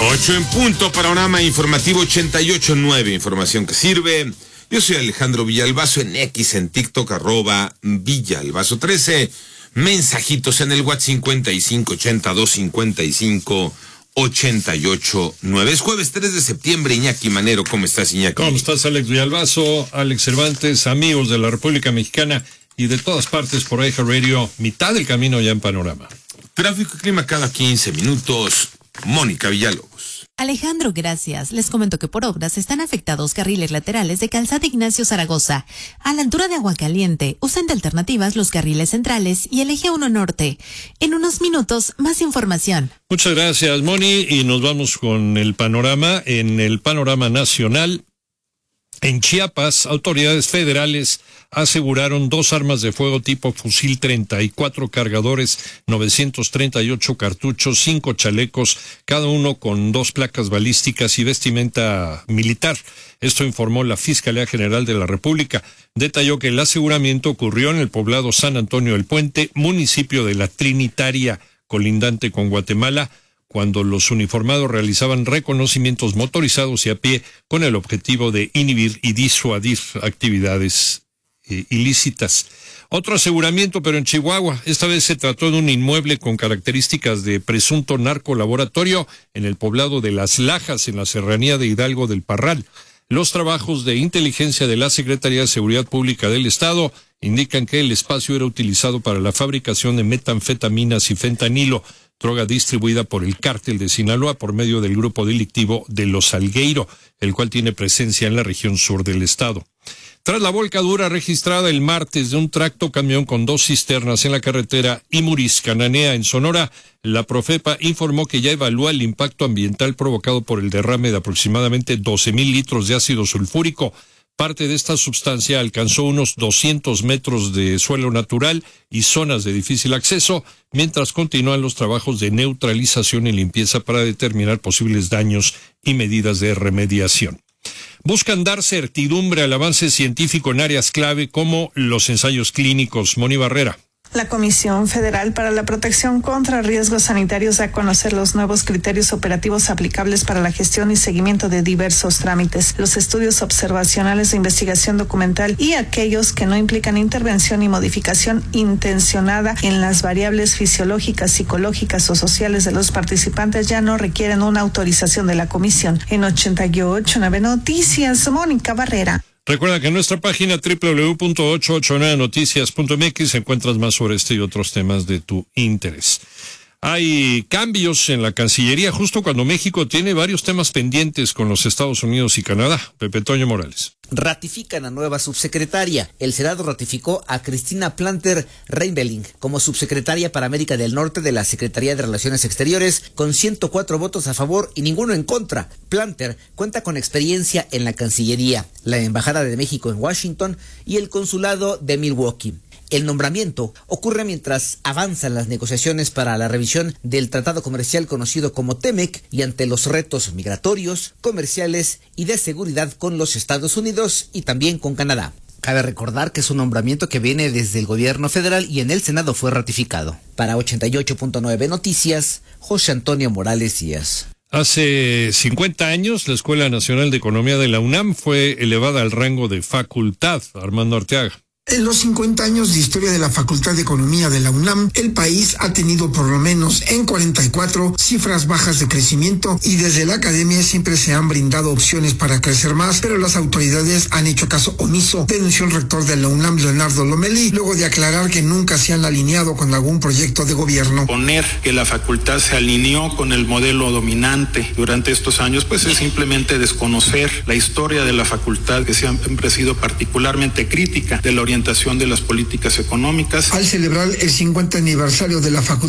8 en punto, panorama informativo 88.9, información que sirve. Yo soy Alejandro Villalbazo en X, en TikTok, @Villalbazo13. Mensajitos en el WhatsApp 55825588.9. Es jueves 3 de septiembre, Iñaki Manero. ¿Cómo estás, Iñaki? ¿Cómo estás, Alex Villalbazo, Alex Cervantes, amigos de la República Mexicana y de todas partes por iHeart Radio? Mitad del camino ya en panorama. Tráfico y clima cada 15 minutos. Mónica Villalobos. Alejandro, gracias. Les comento que por obras están afectados carriles laterales de Calzada Ignacio Zaragoza. A la altura de Aguacaliente, usen de alternativas los carriles centrales y el eje 1 norte. En unos minutos, más información. Muchas gracias, Moni, y nos vamos con el panorama. En el panorama nacional, en Chiapas, autoridades federales aseguraron 2 armas de fuego tipo fusil 34 cargadores, 938 cartuchos, 5 chalecos, cada uno con 2 placas balísticas y vestimenta militar. Esto informó la Fiscalía General de la República. Detalló que el aseguramiento ocurrió en el poblado San Antonio del Puente, municipio de La Trinitaria, colindante con Guatemala, cuando los uniformados realizaban reconocimientos motorizados y a pie con el objetivo de inhibir y disuadir actividades ilícitas. Otro aseguramiento, pero en Chihuahua. Esta vez se trató de un inmueble con características de presunto narcolaboratorio en el poblado de Las Lajas, en la serranía de Hidalgo del Parral. Los trabajos de inteligencia de la Secretaría de Seguridad Pública del Estado indican que el espacio era utilizado para la fabricación de metanfetaminas y fentanilo, droga distribuida por el cártel de Sinaloa por medio del grupo delictivo de Los Salgueiro, el cual tiene presencia en la región sur del estado. Tras la volcadura registrada el martes de un tracto camión con 2 cisternas en la carretera Imuris-Cananea en Sonora, la Profepa informó que ya evalúa el impacto ambiental provocado por el derrame de aproximadamente 12,000 litros de ácido sulfúrico. Parte de esta sustancia alcanzó unos 200 metros de suelo natural y zonas de difícil acceso, mientras continúan los trabajos de neutralización y limpieza para determinar posibles daños y medidas de remediación. Buscan dar certidumbre al avance científico en áreas clave como los ensayos clínicos. Moni Barrera. La Comisión Federal para la Protección contra Riesgos Sanitarios da a conocer los nuevos criterios operativos aplicables para la gestión y seguimiento de diversos trámites, los estudios observacionales de investigación documental y aquellos que no implican intervención y modificación intencionada en las variables fisiológicas, psicológicas o sociales de los participantes ya no requieren una autorización de la Comisión. En 88.9 Noticias, Mónica Barrera. Recuerda que en nuestra página www.889noticias.mx encuentras más sobre este y otros temas de tu interés. Hay cambios en la Cancillería justo cuando México tiene varios temas pendientes con los Estados Unidos y Canadá. Pepe Toño Morales. Ratifican a nueva subsecretaria. El Senado ratificó a Cristina Planter Reinbeling como subsecretaria para América del Norte de la Secretaría de Relaciones Exteriores con 104 votos a favor y ninguno en contra. Planter cuenta con experiencia en la Cancillería, la Embajada de México en Washington y el Consulado de Milwaukee. El nombramiento ocurre mientras avanzan las negociaciones para la revisión del tratado comercial conocido como TEMEC y ante los retos migratorios, comerciales y de seguridad con los Estados Unidos y también con Canadá. Cabe recordar que es un nombramiento que viene desde el gobierno federal y en el Senado fue ratificado. Para 88.9 Noticias, José Antonio Morales Díaz. Hace 50 años, la Escuela Nacional de Economía de la UNAM fue elevada al rango de facultad. Armando Arteaga. En los 50 años de historia de la Facultad de Economía de la UNAM, el país ha tenido por lo menos en 44 cifras bajas de crecimiento y desde la academia siempre se han brindado opciones para crecer más, pero las autoridades han hecho caso omiso, denunció el rector de la UNAM, Leonardo Lomelí, luego de aclarar que nunca se han alineado con algún proyecto de gobierno. Poner que la facultad se alineó con el modelo dominante durante estos años, pues es simplemente desconocer la historia de la facultad, que siempre ha sido particularmente crítica de la orientación de las políticas económicas. Al celebrar el 50 aniversario de la Facultad